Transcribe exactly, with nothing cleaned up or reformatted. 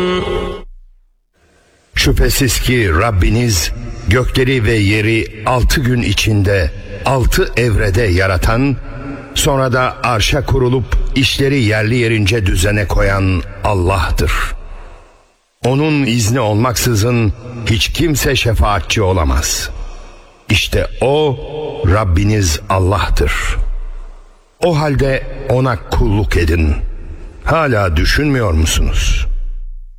Şüphesiz ki Rabbiniz gökleri ve yeri altı gün içinde altı evrede yaratan, sonra da arşa kurulup işleri yerli yerince düzene koyan Allah'tır. Onun izni olmaksızın hiç kimse şefaatçi olamaz. İşte o Rabbiniz Allah'tır. O halde ona kulluk edin. Hala düşünmüyor musunuz?